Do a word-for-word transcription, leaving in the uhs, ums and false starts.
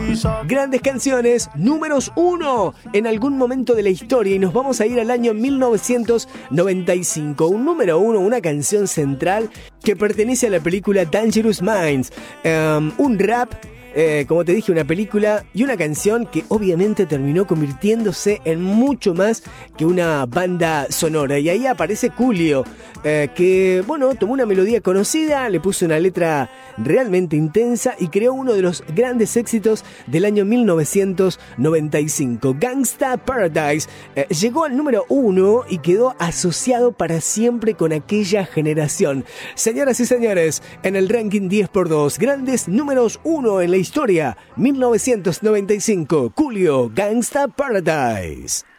Grandes canciones, números uno en algún momento de la historia, y nos vamos a ir al año mil novecientos noventa y cinco. Un número uno, una canción central que pertenece a la película Dangerous Minds. Um, un rap, eh, como te dije, una película y una canción que obviamente terminó convirtiéndose en mucho más que una banda sonora. Y ahí aparece Coolio, eh, que, bueno, tomó una melodía conocida, le puso una letra realmente intensa y creó uno de los grandes éxitos del año mil novecientos noventa y cinco. Gangsta Paradise eh, llegó al número uno y quedó asociado para siempre con aquella generación. Señoras y señores, en el ranking diez por dos, grandes números uno en la historia, mil novecientos noventa y cinco, Coolio, Gangsta Paradise.